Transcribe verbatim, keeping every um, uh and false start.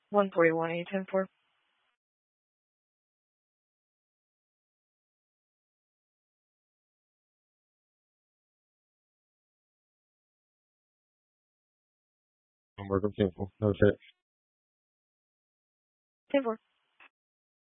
one forty-one, eight ten four. Homework of Cancel. No check. ten four.